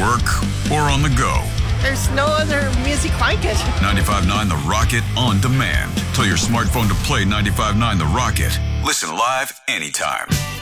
work, or on the go. There's no other music like it. 95.9 The Rocket on demand. Tell your smartphone to play 95.9 The Rocket. Listen live anytime.